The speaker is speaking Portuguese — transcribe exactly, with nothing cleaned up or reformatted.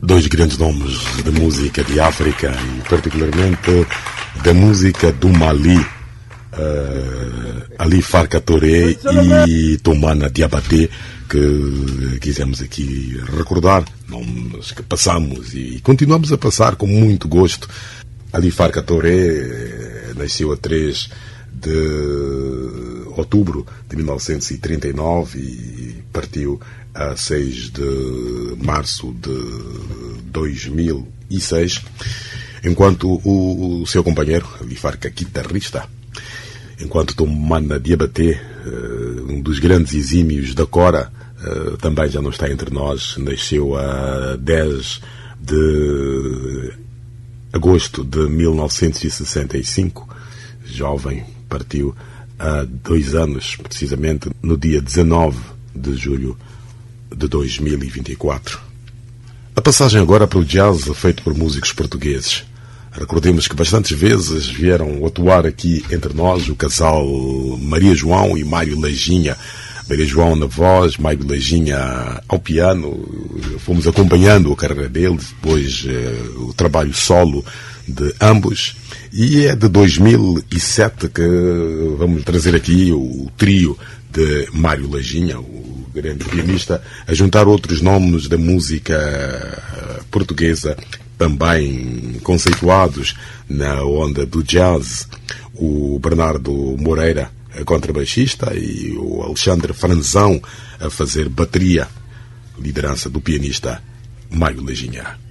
dois grandes nomes da música de África e particularmente da música do Mali, uh, Ali Farka Touré e Toumana Diabaté, que quisemos aqui recordar, nomes que passamos e continuamos a passar com muito gosto. Ali Farka Touré nasceu a três de outubro de mil novecentos e trinta e nove e partiu a seis de março de dois mil e seis, enquanto o, o seu companheiro, Ali Farka, guitarrista, enquanto Toumana Diabaté, um dos grandes exímios da Cora, também já não está entre nós, nasceu a dez de agosto de mil novecentos e sessenta e cinco, jovem, partiu há dois anos, precisamente no dia dezanove de julho de dois mil e vinte e quatro. A passagem agora para o jazz feito por músicos portugueses. Recordemos que bastantes vezes vieram atuar aqui entre nós o casal Maria João e Mário Lajinha. Maria João na voz, Mário Lajinha ao piano. Fomos acompanhando a carreira deles, depois eh, o trabalho solo de ambos. E é de dois mil e sete que vamos trazer aqui o trio de Mário Lajinha, o grande pianista, a juntar outros nomes da música portuguesa também conceituados na onda do jazz. O Bernardo Moreira, contrabaixista, e o Alexandre Franzão a fazer bateria, liderança do pianista Mário Lajinha.